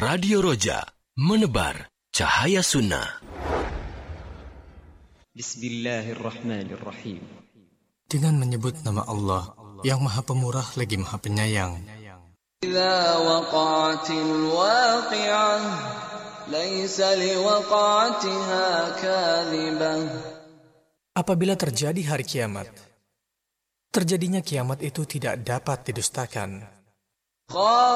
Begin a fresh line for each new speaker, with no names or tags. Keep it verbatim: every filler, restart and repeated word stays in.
Radio Roja, menebar cahaya sunnah.
Bismillahirrahmanirrahim.
Dengan menyebut nama Allah yang Maha Pemurah lagi Maha Penyayang.
Idza waqa'atil waqi'ah laisa liwaqa'atiha kadhibah.
Apabila terjadi hari kiamat, terjadinya kiamat itu tidak dapat didustakan.